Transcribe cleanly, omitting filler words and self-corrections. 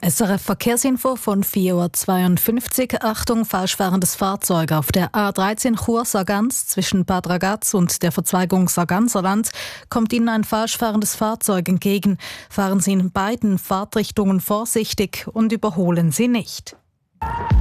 SRF Verkehrsinfo von 4:52 Uhr. Achtung, falschfahrendes Fahrzeug auf der A13 Chur-Sargans zwischen Bad Ragaz und der Verzweigung Sarganserland kommt Ihnen ein falschfahrendes Fahrzeug entgegen. Fahren Sie in beiden Fahrtrichtungen vorsichtig und überholen Sie nicht.